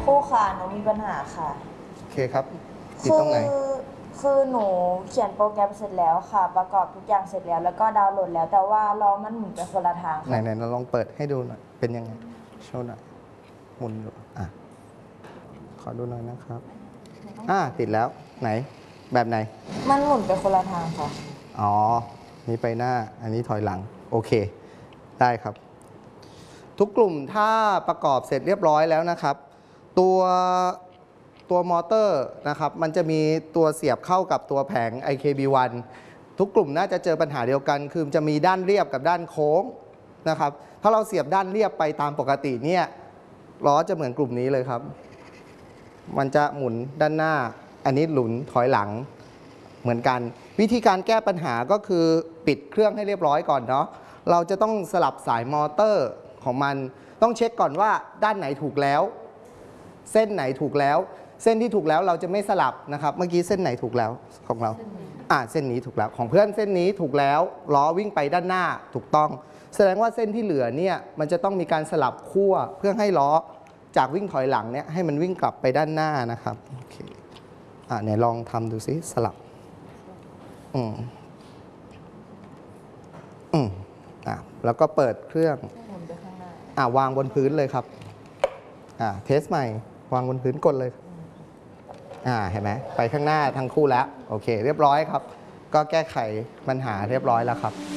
ครูค่ะหนูมีปัญหาค่ะโอเคครับติดตรงไหนคือหนูเขียนโปรแกรมเสร็จแล้วค่ะประกอบทุกอย่างเสร็จแล้วก็ดาวน์โหลดแล้วแต่ว่าล้อมันหมุนไปคนละทางไหนค่ะไหนเราลองเปิดให้ดูหน่อยเป็นยังไงโชว์หน่อยหมุนอยู่ขอดูหน่อยนะครับติดแล้วไหนแบบไหนมันหมุนไปคนละทางค่ะอ๋อนี่ไปหน้าอันนี้ถอยหลังโอเคได้ครับทุกกลุ่มถ้าประกอบเสร็จเรียบร้อยแล้วนะครับตัวมอเตอร์นะครับมันจะมีตัวเสียบเข้ากับตัวแผง IKB1 ทุกกลุ่มน่าจะเจอปัญหาเดียวกันคือจะมีด้านเรียบกับด้านโค้งนะครับถ้าเราเสียบด้านเรียบไปตามปกติเนี่ยล้อจะเหมือนกลุ่มนี้เลยครับมันจะหมุนด้านหน้าอันนี้หมุนถอยหลังเหมือนกันวิธีการแก้ปัญหาก็คือปิดเครื่องให้เรียบร้อยก่อนเนาะเราจะต้องสลับสายมอเตอร์ของมันต้องเช็คก่อนว่าด้านไหนถูกแล้วเส้นไหนถูกแล้วเส้นที่ถูกแล้วเราจะไม่สลับนะครับเมื่อกี้เส้นไหนถูกแล้วของเราเส้นนี้ถูกแล้วของเพื่อนเส้นนี้ถูกแล้วล้อวิ่งไปด้านหน้าถูกต้องแสดงว่าเส้นที่เหลือเนี่ยมันจะต้องมีการสลับขั้วเพื่อให้ล้อจากวิ่งถอยหลังเนี่ยให้มันวิ่งกลับไปด้านหน้านะครับโอเคเนี่ยลองทำดูซิสลับแล้วก็เปิดเครื่องหมุนไปข้างหน้าวางบนพื้นเลยครับเทสใหม่วางบนพื้นกดเลยเห็นไหมไปข้างหน้าทั้งคู่แล้วโอเคเรียบร้อยครับก็แก้ไขปัญหาเรียบร้อยแล้วครับ